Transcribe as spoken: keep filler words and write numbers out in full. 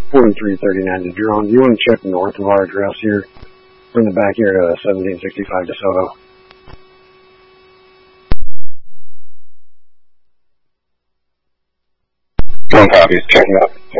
forty-three thirty-nine to Drone. Do you want to check north of our address here from the back here to seventeen sixty-five DeSoto? Drone copies, checking up.